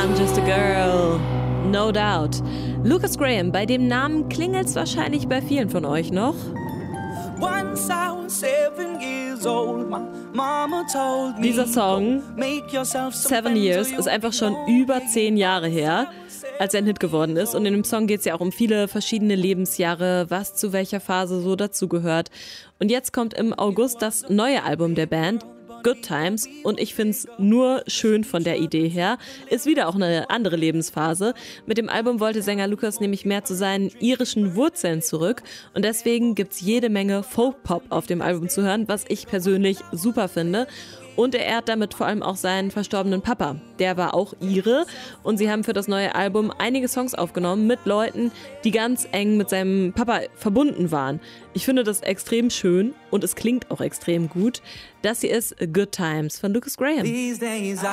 I'm just a girl, no doubt. Lucas Graham, bei dem Namen klingelt's wahrscheinlich bei vielen von euch noch. Dieser Song, 7 Years, ist einfach schon über 10 Jahre her, als er ein Hit geworden ist. Und in dem Song geht es ja auch um viele verschiedene Lebensjahre, was zu welcher Phase so dazugehört. Und jetzt kommt im August das neue Album der Band, Good Times, und ich finde es nur schön von der Idee her. Ist wieder auch eine andere Lebensphase. Mit dem Album wollte Sänger Lucas nämlich mehr zu seinen irischen Wurzeln zurück und deswegen gibt's jede Menge Folk-Pop auf dem Album zu hören, was ich persönlich super finde. Und er ehrt damit vor allem auch seinen verstorbenen Papa. Der war auch Ire und sie haben für das neue Album einige Songs aufgenommen mit Leuten, die ganz eng mit seinem Papa verbunden waren. Ich finde das extrem schön und es klingt auch extrem gut. Das hier ist Good Times von Lucas Graham.